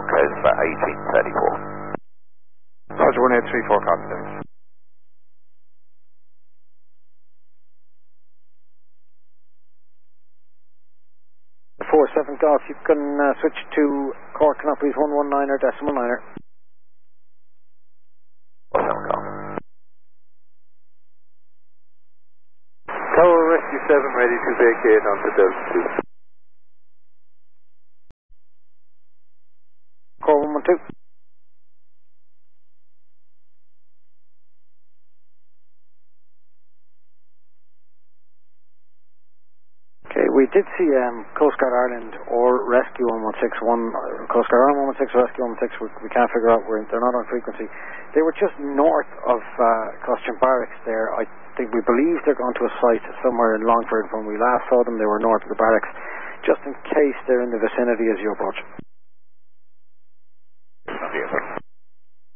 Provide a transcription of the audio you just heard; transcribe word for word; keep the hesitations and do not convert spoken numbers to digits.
coast for eighteen thirty-four. Roger, one eight three four, copy, thanks. four seven Golf, you can uh, switch to Cork Canopies one one niner decimal niner. four seven Golf. Tower Rescue seven ready to vacate onto Delta two. Core one one two. Okay, we did see um, Coast Guard Ireland or Rescue one one six, one, uh, Coast Guard Ireland one one six, Rescue one one six, we, we can't figure out, where they're not on frequency. They were just north of uh, Costume Barracks there. I think we believe they're going to a site somewhere in Longford. When we last saw them, they were north of the barracks, just in case they're in the vicinity as you approach.